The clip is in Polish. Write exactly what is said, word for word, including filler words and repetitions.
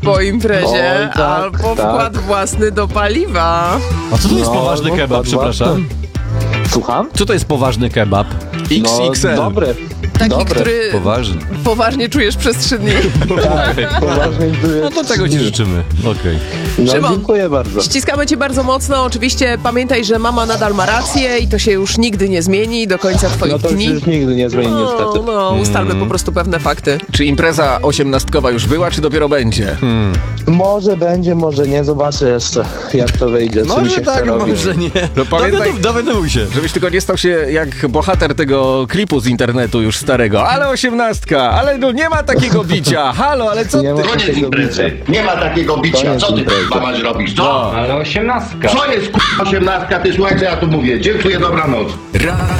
po imprezie, Oj, tak, albo tak. wkład własny do paliwa. A co to jest No, poważny no, kebab, tak, przepraszam? Słucham? Co to jest poważny kebab? No, X X L. dobry. Taki, Dobre. który Poważny. poważnie czujesz przez trzy dni. Tak, poważnie były No to tego ci życzymy. Okej. No, Szymon. dziękuję bardzo. Ściskamy cię bardzo mocno. Oczywiście pamiętaj, że mama nadal ma rację i to się już nigdy nie zmieni do końca twoich No to dni. się już nigdy nie zmieni No, niestety. no, ustalmy po prostu pewne fakty. Czy impreza osiemnastkowa już była, czy dopiero będzie? Może będzie, może nie. Zobaczę jeszcze, jak to wyjdzie. Co mi Może się chce tak, robić. może nie. No pamiętaj- Dowiadu- Dowiaduj się. Żebyś tylko nie stał się jak bohater tego klipu z internetu już starego. Ale osiemnastka, ale no nie ma takiego bicia. Halo, ale co Nie ty? ma Koniec takiego imprezy. bicia. Nie ma takiego bicia. Koniec Co ty imprezy. k***a mać robisz? Co? No. Ale osiemnastka. Co jest k***a osiemnastka? Ty słuchaj, co ja tu mówię. Dziękuję, dobranoc.